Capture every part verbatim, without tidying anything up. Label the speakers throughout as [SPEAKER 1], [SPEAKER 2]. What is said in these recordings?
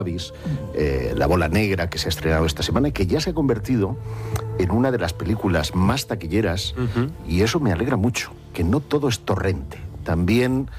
[SPEAKER 1] Eh, La bola negra, que se ha estrenado esta semana y que ya se ha convertido en una de las películas más taquilleras, uh-huh. y eso me alegra mucho, que no todo es torrente, también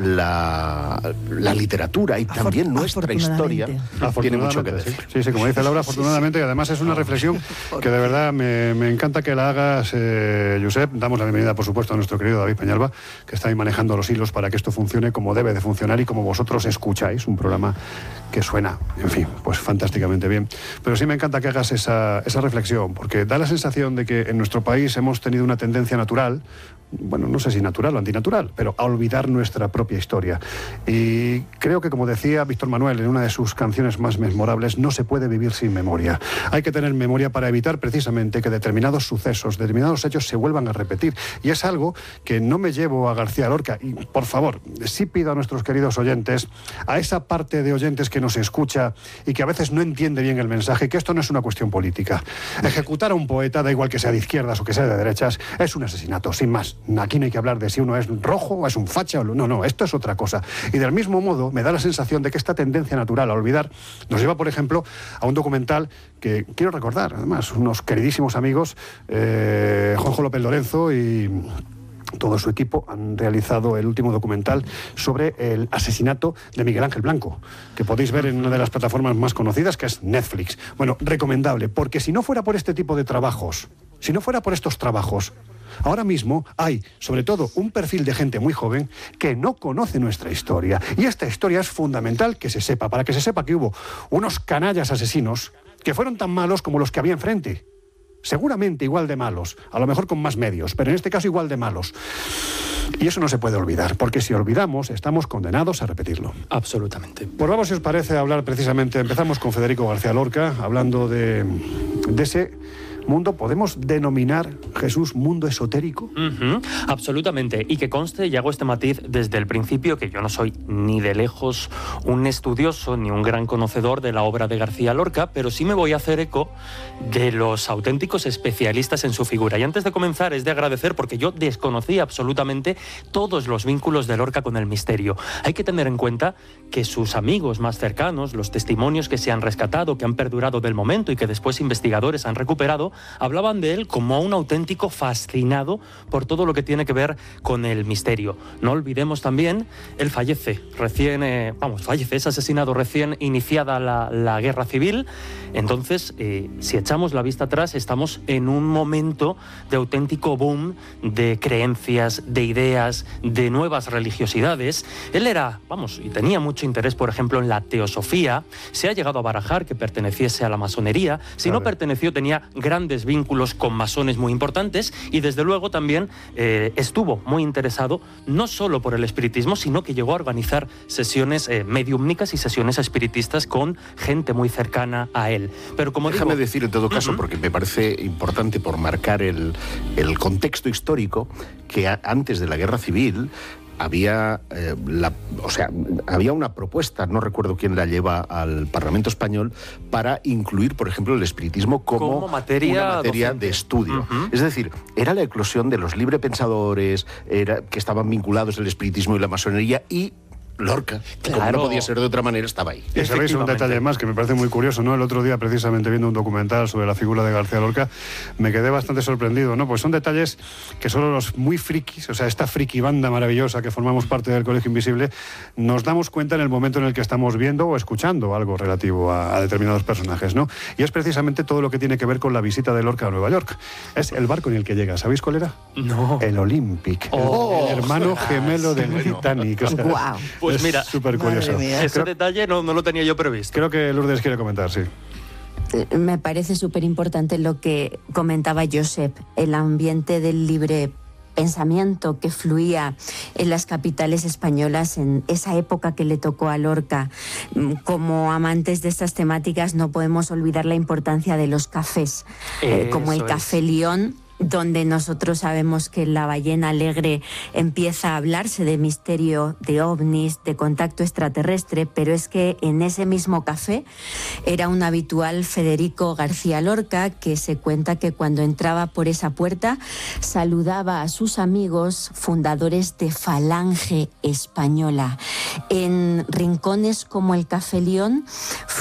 [SPEAKER 1] la, la literatura y también Afor- nuestra historia tiene mucho que decir.
[SPEAKER 2] Sí, sí, como dice Laura, afortunadamente, y además es una reflexión que de verdad me, me encanta que la hagas, eh, Josep. Damos la bienvenida, por supuesto, a nuestro querido David Peñalba, que está ahí manejando los hilos para que esto funcione como debe de funcionar y como vosotros escucháis, un programa que suena, en fin, pues fantásticamente bien. Pero sí me encanta que hagas esa, esa reflexión, porque da la sensación de que en nuestro país hemos tenido una tendencia natural, bueno, no sé si natural o antinatural, pero a olvidar nuestra propia historia. Y creo que, como decía Víctor Manuel en una de sus canciones más memorables, no se puede vivir sin memoria. Hay que tener memoria para evitar precisamente que determinados sucesos, determinados hechos se vuelvan a repetir. Y es algo que no me llevo a García Lorca. Y, por favor, sí pido a nuestros queridos oyentes, a esa parte de oyentes que nos escucha y que a veces no entiende bien el mensaje, que esto no es una cuestión política. Ejecutar a un poeta, da igual que sea de izquierdas o que sea de derechas, es un asesinato, sin más. Aquí no hay que hablar de si uno es rojo o es un facha o no, no, esto es otra cosa. Y del mismo modo me da la sensación de que esta tendencia natural a olvidar nos lleva, por ejemplo, a un documental que quiero recordar, además, unos queridísimos amigos, eh, Juanjo López Lorenzo y todo su equipo han realizado el último documental sobre el asesinato de Miguel Ángel Blanco, que podéis ver en una de las plataformas más conocidas, que es Netflix. Bueno, recomendable, porque si no fuera por este tipo de trabajos, si no fuera por estos trabajos, ahora mismo hay, sobre todo, un perfil de gente muy joven que no conoce nuestra historia. Y esta historia es fundamental que se sepa, para que se sepa que hubo unos canallas asesinos que fueron tan malos como los que había enfrente. Seguramente igual de malos, a lo mejor con más medios, pero en este caso igual de malos. Y eso no se puede olvidar, porque si olvidamos, estamos condenados a repetirlo.
[SPEAKER 3] Absolutamente.
[SPEAKER 2] Pues vamos, si os parece, a hablar precisamente, empezamos con Federico García Lorca, hablando de, de ese mundo, ¿podemos denominar, Jesús, mundo esotérico?
[SPEAKER 3] Uh-huh. Absolutamente, y que conste, y hago este matiz desde el principio, que yo no soy ni de lejos un estudioso ni un gran conocedor de la obra de García Lorca, pero sí me voy a hacer eco de los auténticos especialistas en su figura. Y antes de comenzar, es de agradecer, porque yo desconocía absolutamente todos los vínculos de Lorca con el misterio. Hay que tener en cuenta que sus amigos más cercanos, los testimonios que se han rescatado, que han perdurado del momento y que después investigadores han recuperado, hablaban de él como un auténtico fascinado por todo lo que tiene que ver con el misterio. No olvidemos también, él fallece recién, eh, vamos, fallece, es asesinado recién iniciada la, la guerra civil. Entonces, eh, si echamos la vista atrás, estamos en un momento de auténtico boom de creencias, de ideas, de nuevas religiosidades. Él era, vamos, y tenía mucho interés, por ejemplo, en la teosofía. Se ha llegado a barajar que perteneciese a la masonería. Si no perteneció, tenía grandes vínculos con masones muy importantes y desde luego también eh, estuvo muy interesado no solo por el espiritismo, sino que llegó a organizar sesiones eh, mediúmnicas y sesiones espiritistas con gente muy cercana a él. Pero como
[SPEAKER 1] Déjame
[SPEAKER 3] digo,
[SPEAKER 1] decir en todo caso,
[SPEAKER 3] uh-huh.
[SPEAKER 1] porque me parece importante por marcar el, el contexto histórico, que a, antes de la guerra civil había eh, la, o sea, había una propuesta, no recuerdo quién la lleva al Parlamento español, para incluir, por ejemplo, el espiritismo como,
[SPEAKER 3] como materia,
[SPEAKER 1] una materia de estudio.
[SPEAKER 3] Uh-huh.
[SPEAKER 1] Es decir, era la eclosión de los librepensadores, era, que estaban vinculados el espiritismo y la masonería, y Lorca,
[SPEAKER 3] claro,
[SPEAKER 1] como no podía ser de otra manera, estaba ahí.
[SPEAKER 2] Y sabéis un detalle más que me parece muy curioso, ¿no? El otro día, precisamente viendo un documental sobre la figura de García Lorca, me quedé bastante sorprendido, ¿no? Pues son detalles que solo los muy frikis, o sea, esta friki banda maravillosa que formamos parte del Colegio Invisible, nos damos cuenta en el momento en el que estamos viendo o escuchando algo relativo a, a determinados personajes, ¿no? Y es precisamente todo lo que tiene que ver con la visita de Lorca a Nueva York. Es el barco en el que llega. ¿Sabéis cuál era?
[SPEAKER 3] No.
[SPEAKER 2] El Olympic.
[SPEAKER 3] Oh,
[SPEAKER 2] el, el hermano gemelo del
[SPEAKER 1] bueno.
[SPEAKER 2] Titanic. O sea,
[SPEAKER 4] Wow.
[SPEAKER 3] Pues mira,
[SPEAKER 2] súper curioso.
[SPEAKER 3] ese creo, detalle no, no lo tenía yo previsto.
[SPEAKER 2] Creo que Lourdes quiere comentar, sí.
[SPEAKER 4] Me parece súper importante lo que comentaba Josep, el ambiente del libre pensamiento que fluía en las capitales españolas en esa época que le tocó a Lorca. Como amantes de estas temáticas no podemos olvidar la importancia de los cafés, eh, como el Café es. León, donde nosotros sabemos que La Ballena Alegre empieza a hablarse de misterio, de ovnis, de contacto extraterrestre, pero es que en ese mismo café era un habitual Federico García Lorca, que se cuenta que cuando entraba por esa puerta saludaba a sus amigos fundadores de Falange Española. En rincones como el Café León